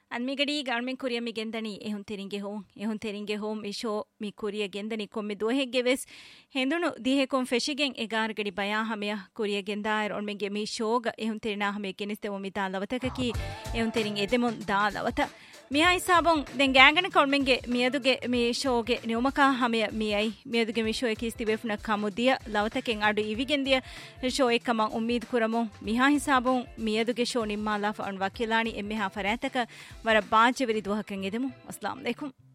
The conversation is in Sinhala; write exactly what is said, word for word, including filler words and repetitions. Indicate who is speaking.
Speaker 1: ಅನ್ಮಿಗಡಿ ಗಾರ್ಮೆನ್ ಕುರಿಯ ಮಿ ಗೆಂದನಿ ಎಹುನ್ ತೆರಿಂಗೆ ಹೋಂ ಎಹುನ್ ತೆರಿಂಗೆ ಹೋಂ ಇಶೋ ಮಿ ಕುರಿಯ ಗೆಂದನಿ ಕೊಮ್ಮೆ ದೋಹೆಗ್ಗೆ ವೆಸ್ ಹೆಂದುನು ದಿಹೆ ಕೊಂ ಫೆಶಿಗೆನ್ ಎಗಾರ್ ಗಡಿ ಬಯಾ ಹಮೆಯ ಕುರಿಯ ಗೆಂದಾಯರ್ ಒನ್ಮೆಗೆ ಮಿ ಶೋಗ ಎಹುನ್ ತೆರಿನಾ ಹಮೆ ಗೆನಿಸ್ತೆ ಒಮಿ ದಾ ಲವತಕಕಿ ಎಹುನ್ ತೆರಿಂ ಎದೆಮೊನ್ ದಾ ಲವತ මියා හිසාබොන් දැන් ගෑගෙන කොල්මෙන්ගේ මියදුගේ මේ ෂෝගේ නියමකා හමය මියයි මියදුගේ මේ ෂෝ එකේ ස්තිවෙෆුන කමුදිය ලවතකෙන් අඩු ඉවිගෙන්දිය ෂෝ එකම උම්මීද් කුරමොන් මියා හිසාබොන් මියදුගේ ෂෝ නිම්මාලා ෆන් වකිලානි එම්මෙහා ෆරෑතක වර බාජෙ වෙරි දුවහකෙන් එදෙමු අස්ලාම් අලයිකුම්